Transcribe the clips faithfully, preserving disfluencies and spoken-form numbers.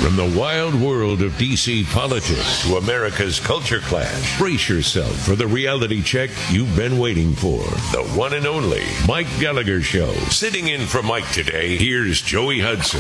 From the wild world of D C politics to America's culture clash, brace yourself for the reality check you've been waiting for. The one and only Mike Gallagher Show. Sitting in for Mike today, here's Joey Hudson.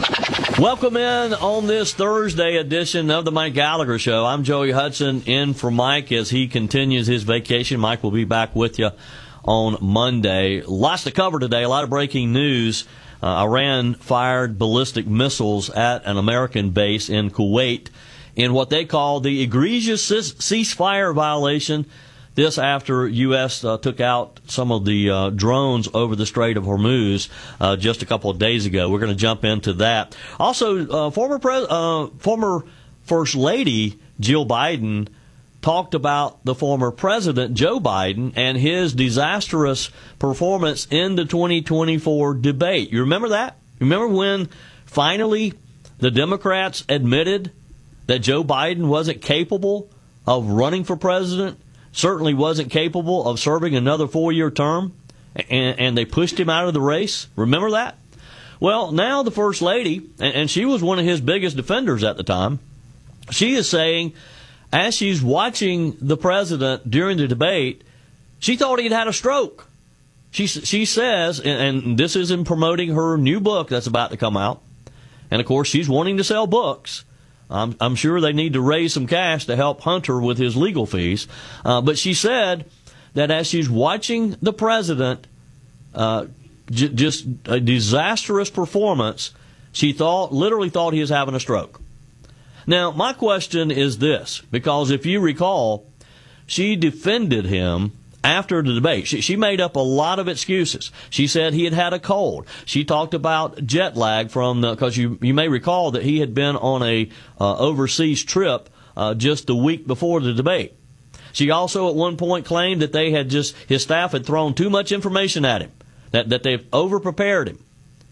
Welcome in on this Thursday edition of the Mike Gallagher Show. I'm Joey Hudson, in for Mike as he continues his vacation. Mike will be back with you on Monday. Lots to cover today, a lot of breaking news. Uh, Iran fired ballistic missiles at an American base in Kuwait in what they call the egregious ceasefire violation. This after U S uh, took out some of the uh, drones over the Strait of Hormuz uh, just a couple of days ago. We're going to jump into that. Also, uh, former pres- uh, former First Lady Jill Biden talked about the former president, Joe Biden, and his disastrous performance in the twenty twenty-four debate. You remember that? Remember when finally the Democrats admitted that Joe Biden wasn't capable of running for president, certainly wasn't capable of serving another four-year term, and, and they pushed him out of the race? Remember that? Well, now the First Lady, and, and she was one of his biggest defenders at the time, she is saying, as she's watching the president during the debate, she thought he'd had a stroke. She she says, and, and this is in promoting her new book that's about to come out, and of course she's wanting to sell books. I'm, I'm sure they need to raise some cash to help Hunter with his legal fees. Uh, but she said that as she's watching the president, uh, j- just a disastrous performance, she thought, literally thought he was having a stroke. Now, my question is this, because if you recall, she defended him after the debate. She, she made up a lot of excuses. She said he had had a cold. She talked about jet lag from the, because you, you may recall that he had been on a uh, overseas trip uh, just the week before the debate. She also at one point claimed that they had just, his staff had thrown too much information at him, that, that they've over-prepared him.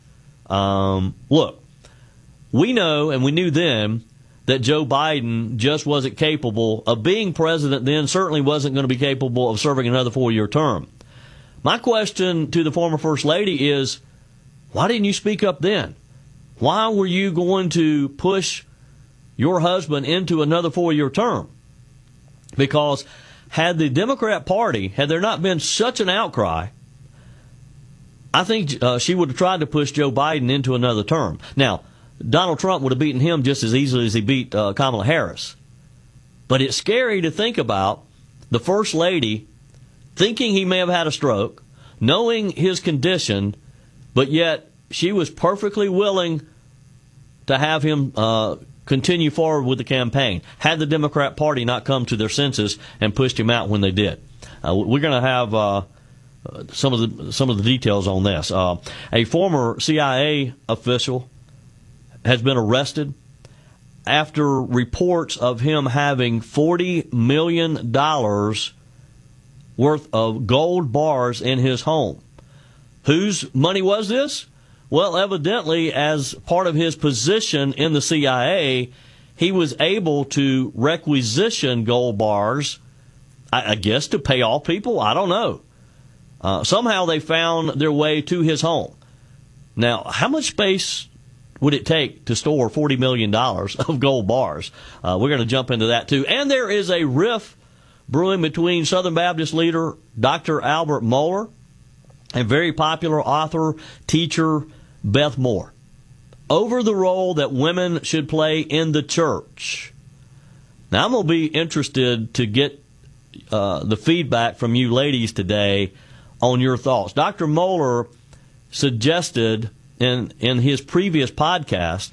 Um, look, we know, and we knew then, that Joe Biden just wasn't capable of being president then, certainly wasn't going to be capable of serving another four-year term. My question to the former First Lady is, why didn't you speak up then? Why were you going to push your husband into another four-year term? Because had the Democrat Party, had there not been such an outcry, I think uh, she would have tried to push Joe Biden into another term. Now, Donald Trump would have beaten him just as easily as he beat uh, Kamala Harris. But it's scary to think about the First Lady thinking he may have had a stroke, knowing his condition, but yet she was perfectly willing to have him uh, continue forward with the campaign, had the Democrat Party not come to their senses and pushed him out when they did. Uh, we're going to have uh, some of the some of the details on this. Uh, a former C I A official has been arrested after reports of him having forty million dollars worth of gold bars in his home. Whose money was this? Well, evidently, as part of his position in the C I A, he was able to requisition gold bars, I, I guess, to pay off people. I don't know. Uh, somehow they found their way to his home. Now, how much space would it take to store forty million dollars of gold bars? Uh, we're going to jump into that, too. And there is a rift brewing between Southern Baptist leader Doctor Albert Mohler and very popular author, teacher Beth Moore over the role that women should play in the church. Now, I'm going to be interested to get uh, the feedback from you ladies today on your thoughts. Doctor Mohler suggested in in his previous podcast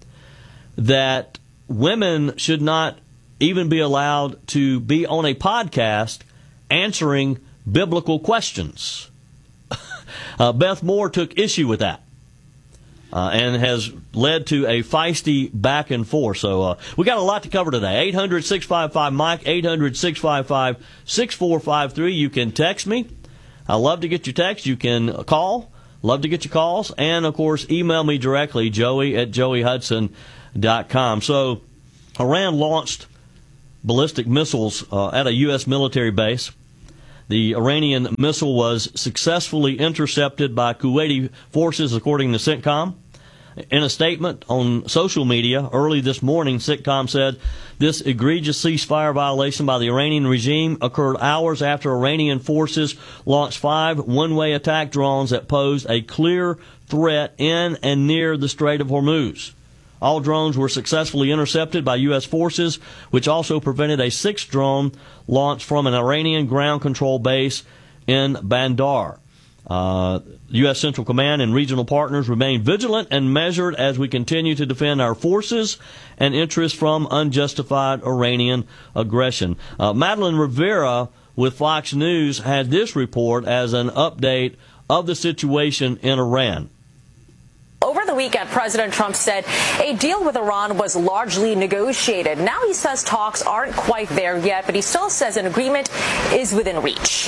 that women should not even be allowed to be on a podcast answering biblical questions. uh, Beth Moore took issue with that uh, and has led to a feisty back and forth. So uh, we got a lot to cover today. eight hundred, six five five, Mike, eight hundred, six five five, six four five three. You can text me. I love to get your text. You can call. Love to get your calls. And, of course, email me directly, joey at joey hudson dot com. So Iran launched ballistic missiles uh, at a U S military base. The Iranian missile was successfully intercepted by Kuwaiti forces, according to CENTCOM. In a statement on social media early this morning, CENTCOM said this egregious ceasefire violation by the Iranian regime occurred hours after Iranian forces launched five one-way attack drones that posed a clear threat in and near the Strait of Hormuz. All drones were successfully intercepted by U S forces, which also prevented a sixth drone launched from an Iranian ground control base in Bandar. Uh, U S. Central Command and regional partners remain vigilant and measured as we continue to defend our forces and interests from unjustified Iranian aggression. Uh, Madeline Rivera with Fox News had this report as an update of the situation in Iran. Over the weekend, President Trump said a deal with Iran was largely negotiated. Now he says talks aren't quite there yet, but he still says an agreement is within reach.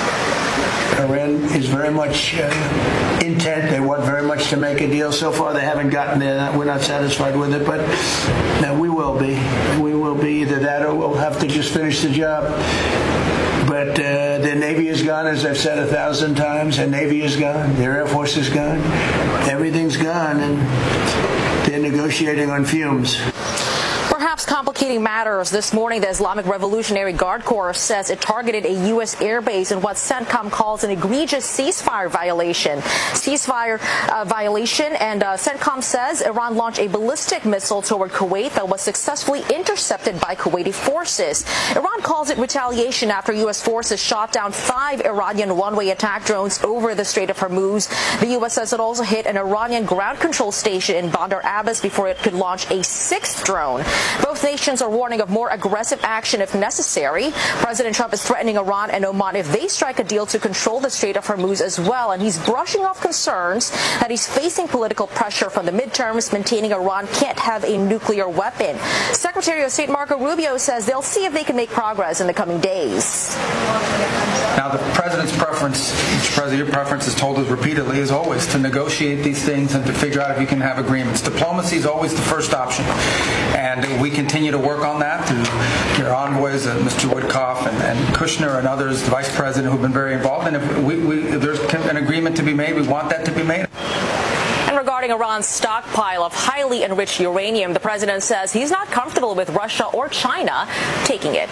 Iran is very much uh, intent. They want very much to make a deal. So far, they haven't gotten there. We're not satisfied with it, but no, we will be. We will be either that or we'll have to just finish the job. But uh, their Navy is gone, as I've said a thousand times. Their Navy is gone. Their Air Force is gone. Everything's gone, and they're negotiating on fumes. Perhaps complicating matters this morning, the Islamic Revolutionary Guard Corps says it targeted a U S airbase in what CENTCOM calls an egregious ceasefire violation. Ceasefire uh, violation, and uh, CENTCOM says Iran launched a ballistic missile toward Kuwait that was successfully intercepted by Kuwaiti forces. Iran calls it retaliation after U S forces shot down five Iranian one-way attack drones over the Strait of Hormuz. The U S says it also hit an Iranian ground control station in Bandar Abbas before it could launch a sixth drone. Both nations are warning of more aggressive action if necessary. President Trump is threatening Iran and Oman if they strike a deal to control the Strait of Hormuz as well, and he's brushing off concerns that he's facing political pressure from the midterms, maintaining Iran can't have a nuclear weapon. Secretary of State Marco Rubio says they'll see if they can make progress in the coming days. Now, the president's preference, Mister President, your preference has told us repeatedly, is always to negotiate these things and to figure out if you can have agreements. Diplomacy is always the first option, and we continue to work on that through your envoys, uh, Mister Witkoff and, and Kushner and others, the vice president, who've been very involved. And if, we, we, if there's an agreement to be made, we want that to be made. And regarding Iran's stockpile of highly enriched uranium, the president says he's not comfortable with Russia or China taking it.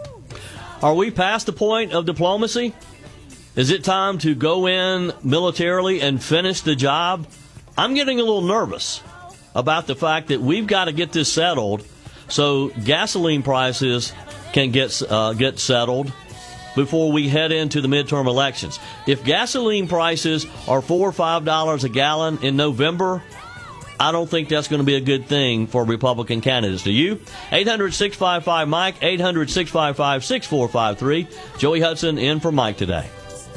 Are we past the point of diplomacy? Is it time to go in militarily and finish the job? I'm getting a little nervous about the fact that we've got to get this settled so gasoline prices can get uh, get settled before we head into the midterm elections. If gasoline prices are four or five dollars a gallon in November, I don't think that's going to be a good thing for Republican candidates. Do you? eight hundred, six five five, Mike, eight hundred, six five five, six four five three. Joey Hudson in for Mike today.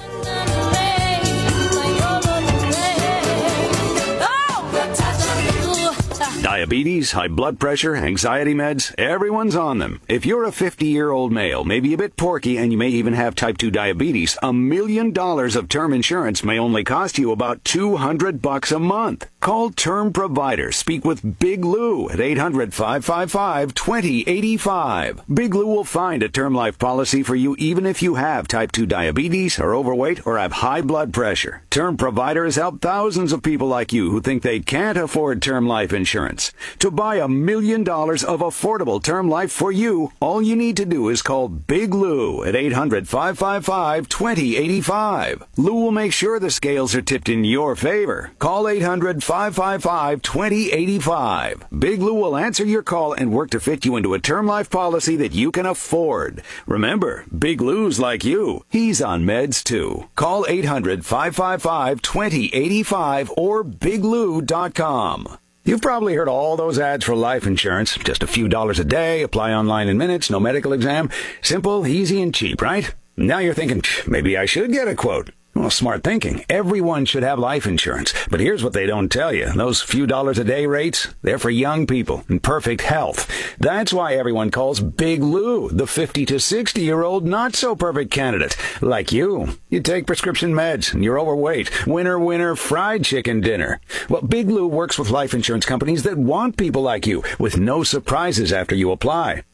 Diabetes, high blood pressure, anxiety meds, everyone's on them. If you're a fifty-year-old male, maybe a bit porky, and you may even have type two diabetes, a million dollars of term insurance may only cost you about two hundred bucks a month. Call Term Provider. Speak with Big Lou at eight hundred, five five five, two zero eight five. Big Lou will find a term life policy for you even if you have type two diabetes, are overweight, or have high blood pressure. Term Provider has helped thousands of people like you who think they can't afford term life insurance. To buy a million dollars of affordable term life for you, all you need to do is call Big Lou at eight hundred, five five five, two zero eight five. Lou will make sure the scales are tipped in your favor. Call eight hundred, five five five, two zero eight five. Big Lou will answer your call and work to fit you into a term life policy that you can afford. Remember, Big Lou's like you. He's on meds too. Call eight hundred, five five five, two zero eight five or big lou dot com. You've probably heard all those ads for life insurance. Just a few dollars a day, apply online in minutes, no medical exam. Simple, easy, and cheap, right? Now you're thinking, maybe I should get a quote. Well, smart thinking. Everyone should have life insurance. But here's what they don't tell you. Those few dollars a day rates, they're for young people in perfect health. That's why everyone calls Big Lou the fifty to sixty-year-old not-so-perfect candidate. Like you. You take prescription meds and you're overweight. Winner, winner, fried chicken dinner. Well, Big Lou works with life insurance companies that want people like you with no surprises after you apply.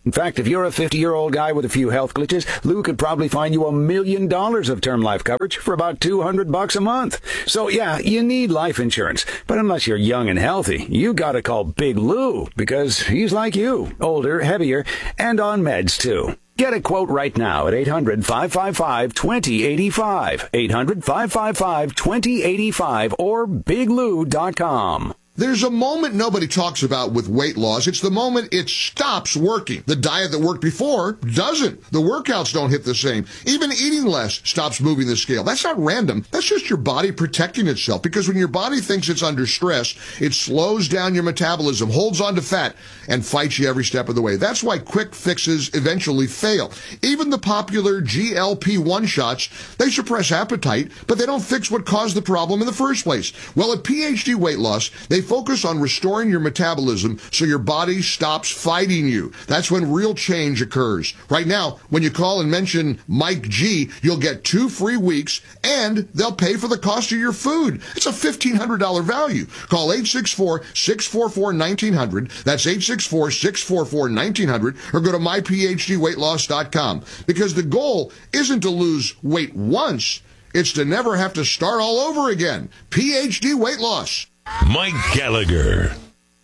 In fact, if you're a fifty-year-old guy with a few health glitches, Lou could probably find you a million dollars of term life coverage for about two hundred bucks a month. So yeah, you need life insurance. But unless you're young and healthy, you gotta call Big Lou, because he's like you, older, heavier, and on meds too. Get a quote right now at eight hundred, five five five, two zero eight five, eight hundred, five five five, two zero eight five, or big lou dot com. There's a moment nobody talks about with weight loss. It's the moment it stops working. The diet that worked before doesn't. The workouts don't hit the same. Even eating less stops moving the scale. That's not random. That's just your body protecting itself, because when your body thinks it's under stress, it slows down your metabolism, holds on to fat, and fights you every step of the way. That's why quick fixes eventually fail. Even the popular G L P one shots, they suppress appetite, but they don't fix what caused the problem in the first place. Well, at P H D Weight Loss, they focus on restoring your metabolism so your body stops fighting you. That's when real change occurs. Right now, when you call and mention Mike G, you'll get two free weeks, and they'll pay for the cost of your food. It's a fifteen hundred dollars value. Call eight six four, six four four, one nine zero zero. That's eight six four, six four four, one nine zero zero, or go to my p h d weight loss dot com. Because the goal isn't to lose weight once, it's to never have to start all over again. P H D Weight Loss. Mike Gallagher.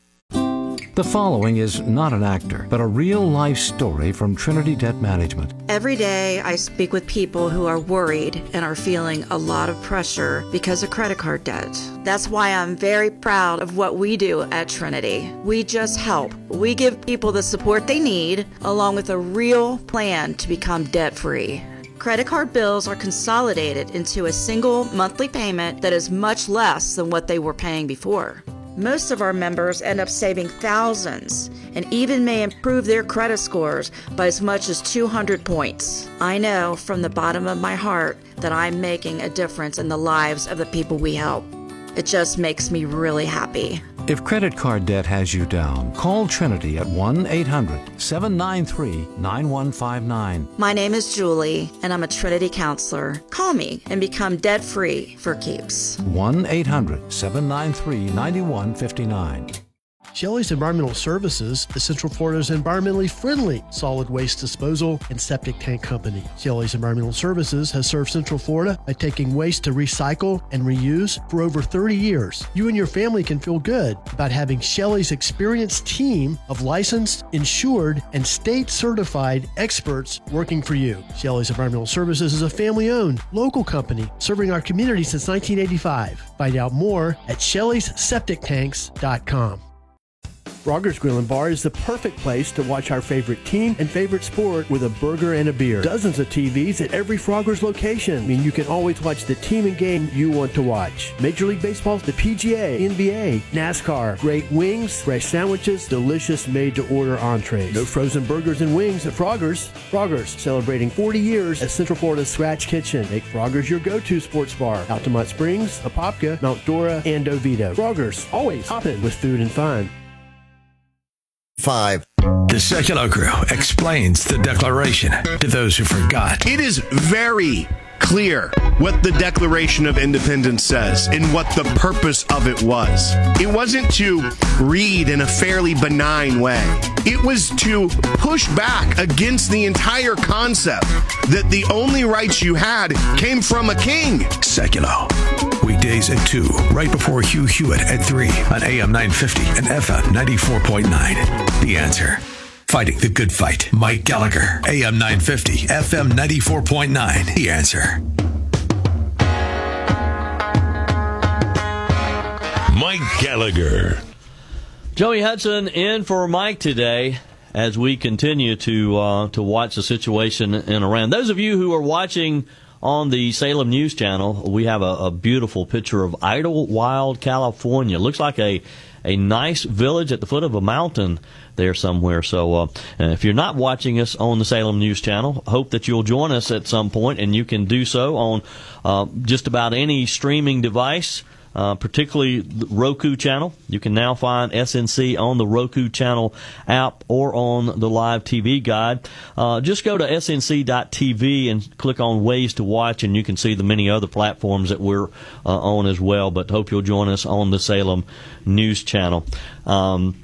The following is not an actor, but a real-life story from Trinity Debt Management. Every day I speak with people who are worried and are feeling a lot of pressure because of credit card debt. That's why I'm very proud of what we do at Trinity. We just help. We give people the support they need, along with a real plan to become debt-free. Credit card bills are consolidated into a single monthly payment that is much less than what they were paying before. Most of our members end up saving thousands and even may improve their credit scores by as much as two hundred points. I know from the bottom of my heart that I'm making a difference in the lives of the people we help. It just makes me really happy. If credit card debt has you down, call Trinity at one eight hundred, seven nine three, nine one five nine. My name is Julie, and I'm a Trinity counselor. Call me and become debt-free for keeps. one eight hundred, seven nine three, nine one five nine. Shelley's Environmental Services is Central Florida's environmentally friendly solid waste disposal and septic tank company. Shelley's Environmental Services has served Central Florida by taking waste to recycle and reuse for over thirty years. You and your family can feel good about having Shelley's experienced team of licensed, insured, and state-certified experts working for you. Shelley's Environmental Services is a family-owned, local company serving our community since nineteen eighty-five. Find out more at shelleys septic tanks dot com. Frogger's Grill and Bar is the perfect place to watch our favorite team and favorite sport with a burger and a beer. Dozens of T Vs at every Frogger's location mean you can always watch the team and game you want to watch. Major League Baseball, the P G A, N B A, NASCAR, great wings, fresh sandwiches, delicious made-to-order entrees. No frozen burgers and wings at Frogger's. Frogger's, celebrating forty years as Central Florida's Scratch Kitchen. Make Frogger's your go-to sports bar. Altamont Springs, Apopka, Mount Dora, and Oviedo. Frogger's, always hopping with food and fun. Five. The Secular Crew explains the Declaration to those who forgot. It is very clear what the Declaration of Independence says and what the purpose of it was. It wasn't to read in a fairly benign way. It was to push back against the entire concept that the only rights you had came from a king. Secular. Weekdays at two, right before Hugh Hewitt at three on A M nine fifty and F M ninety-four point nine. The Answer. Fighting the good fight. Mike Gallagher. A M nine fifty, F M ninety-four point nine. The Answer. Mike Gallagher. Joey Hudson in for Mike today as we continue to uh, to watch the situation in Iran. Those of you who are watching on the Salem News Channel, we have a, a beautiful picture of Idlewild, California. Looks like a a nice village at the foot of a mountain there somewhere. So uh, if you're not watching us on the Salem News Channel, hope that you'll join us at some point, and you can do so on uh, just about any streaming device. Uh, particularly the Roku channel. You can now find S N C on the Roku channel app or on the live T V guide. Uh, just go to S N C dot T V and click on Ways to Watch, and you can see the many other platforms that we're uh, on as well. But hope you'll join us on the Salem News Channel. Um,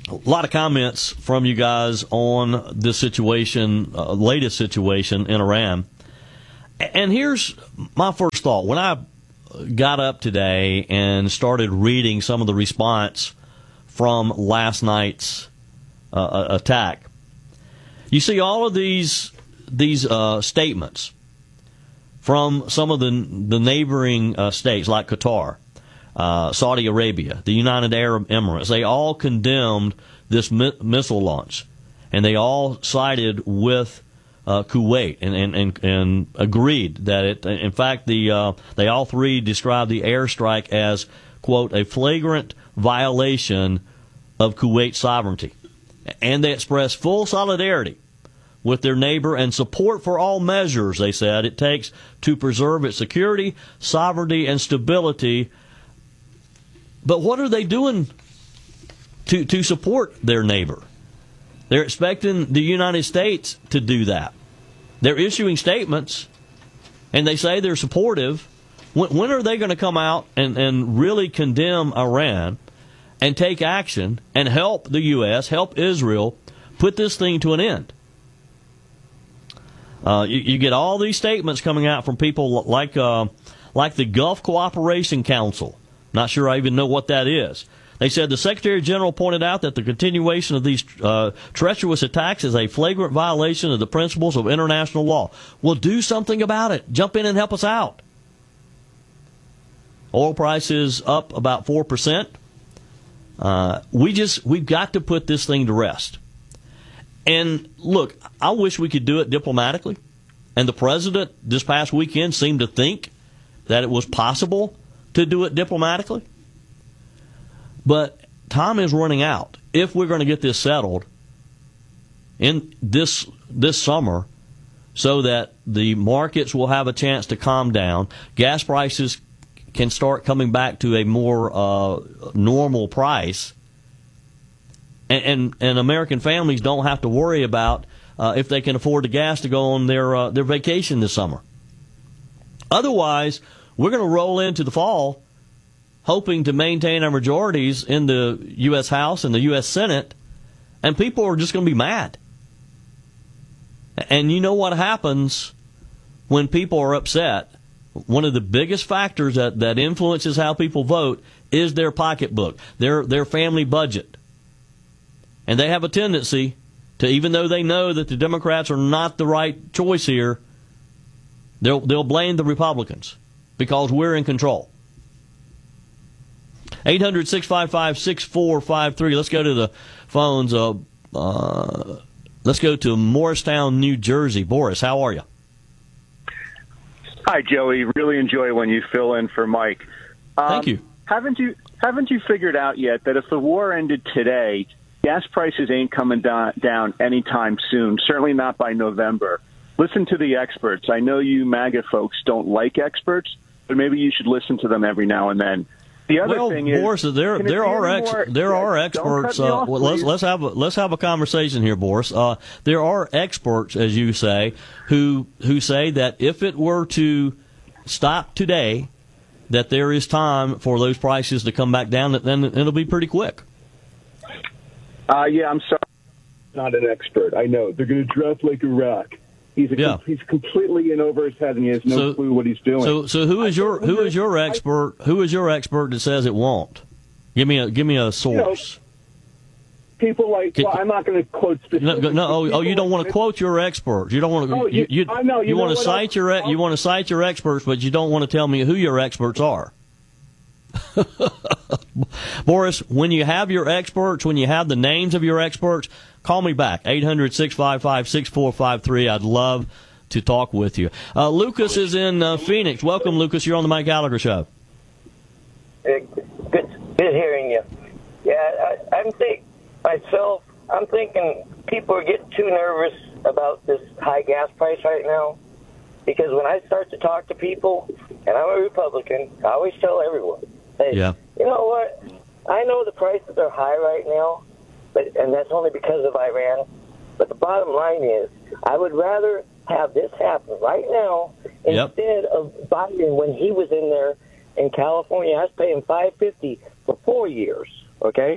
a lot of comments from you guys on this situation, uh, latest situation in Iran. And here's my first thought. When I got up today and started reading some of the response from last night's uh, attack, you see all of these these uh, statements from some of the the neighboring uh, states like Qatar, uh, Saudi Arabia, the United Arab Emirates. They all condemned this mi- missile launch, and they all sided with uh, Kuwait and, and, and, and agreed that it. In fact, the uh, they all three described the airstrike as, quote, a flagrant violation of Kuwait's sovereignty, and they expressed full solidarity with their neighbor and support for all measures, they said, it takes to preserve its security, sovereignty, and stability. But what are they doing to, to support their neighbor? They're expecting the United States to do that. They're issuing statements, and they say they're supportive. When, when are they going to come out and, and really condemn Iran and take action and help the U S, help Israel, put this thing to an end? Uh, you, you get all these statements coming out from people like uh, like the Gulf Cooperation Council. Not sure I even know what that is. They said the Secretary General pointed out that the continuation of these uh, treacherous attacks is a flagrant violation of the principles of international law. Well, do something about it. Jump in and help us out. Oil prices up about four percent. Uh, we just, we've got to put this thing to rest. And look, I wish we could do it diplomatically. And the president this past weekend seemed to think that it was possible to do it diplomatically. But time is running out. If we're going to get this settled in this this summer so that the markets will have a chance to calm down, gas prices can start coming back to a more uh, normal price, And, and, and American families don't have to worry about uh, if they can afford the gas to go on their uh, their vacation this summer. Otherwise, we're going to roll into the fall hoping to maintain our majorities in the U S House and the U S Senate, and people are just going to be mad. And you know what happens when people are upset? One of the biggest factors that, that influences how people vote is their pocketbook, their their family budget. And they have a tendency to, even though they know that the Democrats are not the right choice here, they'll they'll blame the Republicans because we're in control. eight hundred, six five five, six four five three. Let's go to the phones. Uh, uh, let's go to Morristown, New Jersey. Boris, how are you? Hi, Joey. Really enjoy when you fill in for Mike. Um, Thank you. Haven't you haven't you figured out yet that if the war ended today, gas prices ain't coming down, down anytime soon, certainly not by November? Listen to the experts. I know you MAGA folks don't like experts, but maybe you should listen to them every now and then. The other well, thing is, Boris, there there are ex- more, there yeah, are experts. Uh, off, well, let's let's have a, let's have a conversation here, Boris. Uh, there are experts, as you say, who who say that if it were to stop today, that there is time for those prices to come back down. That then it'll be pretty quick. Uh, yeah, I'm sorry. Not an expert. I know. They're going to draft like Iraq. He's a, yeah. he's completely in over his head, and he has no so, clue what he's doing. So, so who is your who is your expert? Who is your expert that says it won't? Give me a give me a source. You know, people like well, I'm not going to quote specific. No, no oh, oh, you don't want to quote your experts. You don't want to. Oh, you, you, you, I know, you, you know want to cite else? your you want to cite your experts, but you don't want to tell me who your experts are. Boris, when you have your experts, when you have the names of your experts, call me back, eight hundred, six five five, six four five three. I'd love to talk with you. Uh, Lucas is in uh, Phoenix. Welcome, Lucas. You're on the Mike Gallagher Show. Good, good, good hearing you. Yeah, I, I'm think myself. I'm thinking people are getting too nervous about this high gas price right now, because when I start to talk to people, and I'm a Republican, I always tell everyone, hey, yeah. you know what? I know the prices are high right now, but and that's only because of Iran. But the bottom line is, I would rather have this happen right now yep. instead of Biden when he was in there in California. I was paying five fifty for four years. Okay.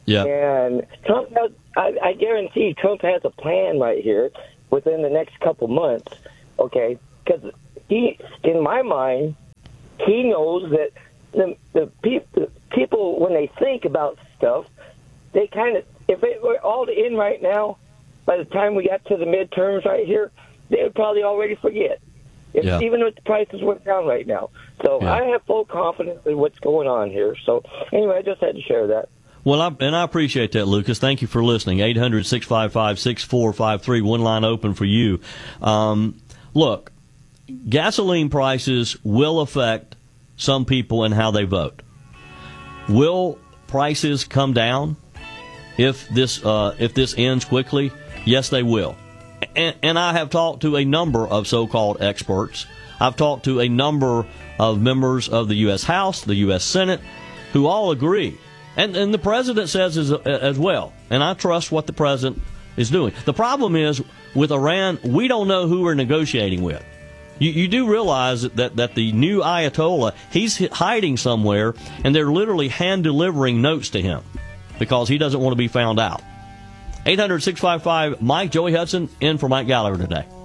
Yeah. And Trump has, I, I guarantee Trump has a plan right here within the next couple months, okay? Because he, in my mind, he knows that the, the, pe- the people, when they think about stuff, they kind of, if it were all in right now, by the time we got to the midterms right here, they would probably already forget. If, yeah. Even if the prices went down right now. So yeah. I have full confidence in what's going on here. So anyway, I just had to share that. Well, I, and I appreciate that, Lucas. Thank you for listening. eight hundred, six five five, six four five three, one line open for you. Um, look, gasoline prices will affect some people and how they vote. Will prices come down if this uh, if this ends quickly? Yes, they will. And, and I have talked to a number of so-called experts. I've talked to a number of members of the U S House, the U S Senate, who all agree. And, and the president says as, as well. And I trust what the president is doing. The problem is, with Iran, we don't know who we're negotiating with. You, you do realize that, that the new Ayatollah, he's hiding somewhere, and they're literally hand-delivering notes to him because he doesn't want to be found out. eight hundred, six five five, Mike, Joey Hudson, in for Mike Gallagher today.